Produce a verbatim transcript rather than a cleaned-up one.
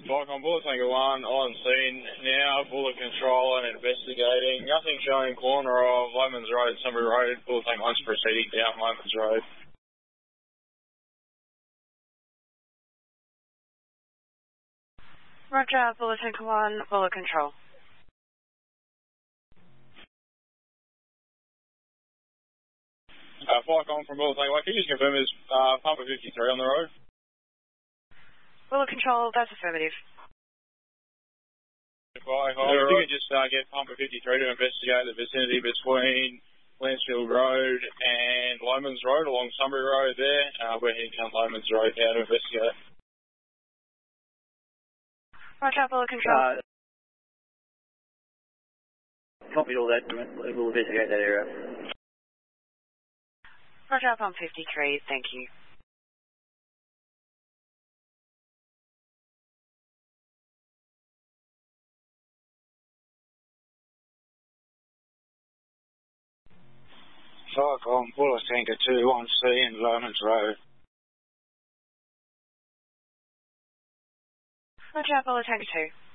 Vicon, bullet tanker one on scene now, bullet control and investigating. Nothing showing corner of Lomans Road, Sunbury Road. Bullet tanker one's proceeding down Lomans Road. Roger, bullet tanker one, bullet control. Uh, Vicon from bullet tanker one, can you just confirm there's uh, pumper fifty-three on the road? Bullet control, that's affirmative. Right, if you could just uh, get pumper fifty-three to investigate the vicinity between Lansfield Road and Lomans Road along Sunbury Road there. Uh, we're heading down Lomans Road now to investigate. Roger, bullet control. Uh, copied all that. We'll investigate that area. Roger, pump fifty-three, thank you. Vicon, bullet tanker two on scene, Lomans Road. Roger, bullet tanker two.